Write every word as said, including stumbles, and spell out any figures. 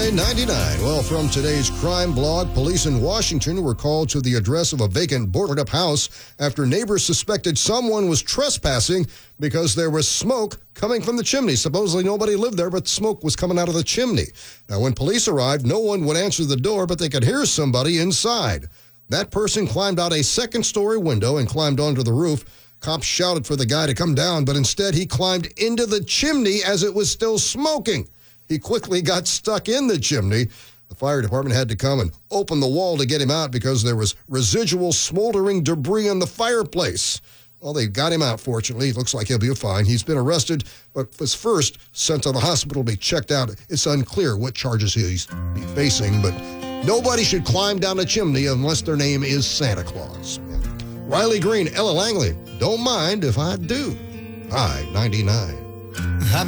Riley ninety-nine. Well, from today's crime blog, police in Washington were called to the address of a vacant boarded-up house after neighbors suspected someone was trespassing because there was smoke coming from the chimney. Supposedly nobody lived there, but smoke was coming out of the chimney. Now, when police arrived, no one would answer the door, but they could hear somebody inside. That person climbed out a second-story window and climbed onto the roof. Cops shouted for the guy to come down, but instead he climbed into the chimney as it was still smoking. He quickly got stuck in the chimney. The fire department had to come and open the wall to get him out because there was residual smoldering debris in the fireplace. Well, they got him out, fortunately. It looks like he'll be fine. He's been arrested, but was first sent to the hospital to be checked out. It's unclear what charges he's be facing, but nobody should climb down a chimney unless their name is Santa Claus. Riley Green, Ella Langley, don't mind if I do. I ninety-nine.